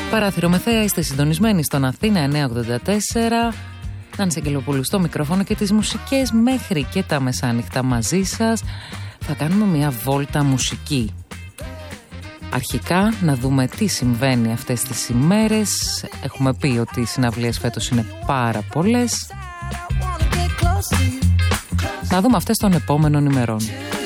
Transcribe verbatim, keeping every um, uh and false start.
Παράθυρο με θέα, είστε συντονισμένοι στον Αθήνα εννιακόσια ογδόντα τέσσερα. Νάνση Αγγελοπούλου στο μικρόφωνο και τις μουσικές μέχρι και τα μεσάνυχτα μαζί σας. Θα κάνουμε μια βόλτα μουσική. Αρχικά να δούμε τι συμβαίνει αυτές τις ημέρες. Έχουμε πει ότι οι συναυλίες φέτος είναι πάρα πολλές. Να δούμε αυτές των επόμενων ημερών.